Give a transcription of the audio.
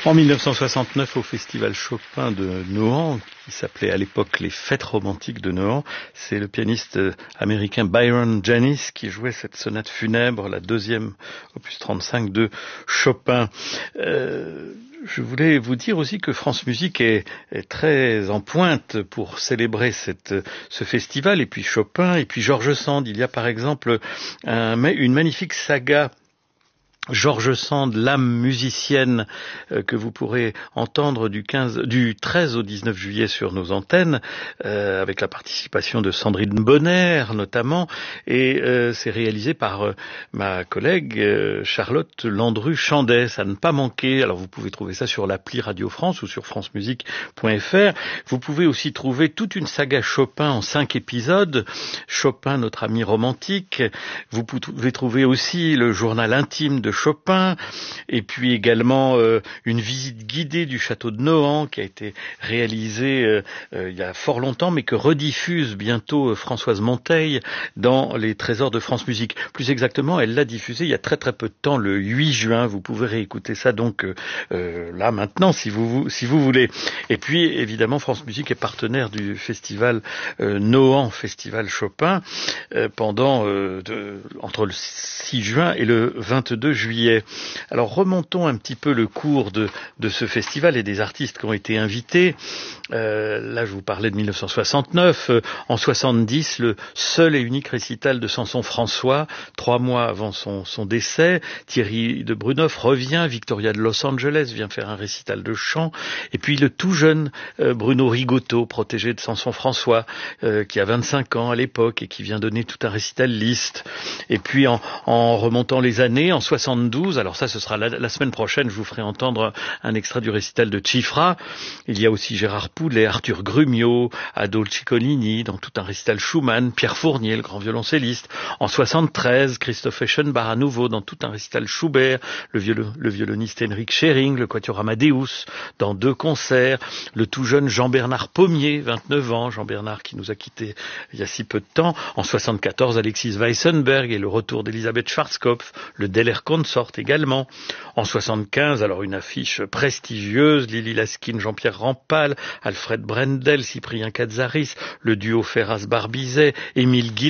En 1969, au Festival Chopin de Nohant, qui s'appelait à l'époque les Fêtes romantiques de Nohant, c'est le pianiste américain Byron Janis qui jouait cette sonate funèbre, la deuxième opus 35 de Chopin. Je voulais vous dire aussi que France Musique est très en pointe pour célébrer ce festival, et puis Chopin, et puis George Sand. Il y a par exemple une magnifique saga George Sand, l'âme musicienne, que vous pourrez entendre du 13 au 19 juillet sur nos antennes, avec la participation de Sandrine Bonner notamment, et c'est réalisé par ma collègue Charlotte Landru-Chandès, à ne pas manquer. Alors vous pouvez trouver ça sur l'appli Radio France ou sur francemusique.fr. Vous pouvez aussi trouver toute une saga Chopin en 5 épisodes, Chopin, notre ami romantique. Vous pouvez trouver aussi le journal intime de Chopin, et puis également une visite guidée du château de Nohant qui a été réalisée il y a fort longtemps, mais que rediffuse bientôt Françoise Monteil dans les Trésors de France Musique. Plus exactement, elle l'a diffusé il y a très très peu de temps, le 8 juin. Vous pouvez réécouter ça donc là maintenant si vous voulez. Et puis évidemment, France Musique est partenaire du festival Nohant, Festival Chopin, entre le 6 juin et le 22 juillet. Alors remontons un petit peu le cours de ce festival et des artistes qui ont été invités. Là je vous parlais de 1969. En 70, le seul et unique récital de Samson François, 3 mois avant son décès. Thierry de Bruneuf revient, Victoria de Los Angeles vient faire un récital de chant, et puis le tout jeune Bruno Rigotto, protégé de Samson François, qui a 25 ans à l'époque et qui vient donner tout un récital Liszt. Et puis en remontant les années, en 72, alors ça ce sera la semaine prochaine, je vous ferai entendre un extrait du récital de Cifra. Il y a aussi Gérard Poulet, Arthur Grumio, Adolfo Ciccolini dans tout un récital Schumann, Pierre Fournier, le grand violoncelliste. En 73, Christoph Eschenbach à nouveau dans tout un récital Schubert, le violoniste Henrik Schering, le quatuor Amadeus dans 2 concerts, le tout jeune Jean-Bernard Pommier, 29 ans, Jean-Bernard qui nous a quittés il y a si peu de temps. En 74, Alexis Weissenberg et le retour d'Elisabeth Schwarzkopf, le Deller Consort également. En 75, alors une affiche prestigieuse, Lily Laskin, Jean-Pierre Rampal, Alfred Brendel, Cyprien Katsaris, le duo Ferraz-Barbizet, Émile Guillet,